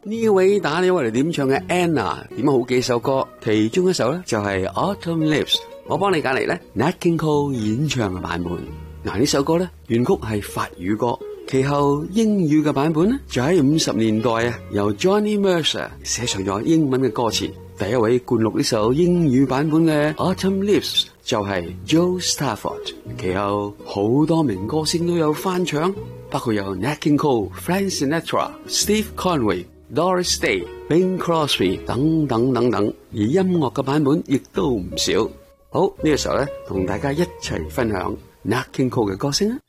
呢位打電話嚟點唱嘅 Anna 點好幾首歌，其中一首咧就係 Autumn Leaves， 我幫你揀嚟咧 Nat King Cole 演唱嘅版本。嗱，呢首歌咧原曲係法語歌，其後英語嘅版本咧就喺50年代啊，由 Johnny Mercer 寫上咗英文嘅歌詞。第一位灌錄呢首英語版本嘅 Autumn Leaves 就係 Joe Stafford， 其後好多名歌星都有翻唱，包括有 Nat King Cole、Frank Sinatra、Steve Conway、Doris Day、Bing Crosby 等等等等，而音樂嘅版本亦都唔少。好，呢個時候咧，同大家一齊分享 Nat King Cole 嘅歌聲啊！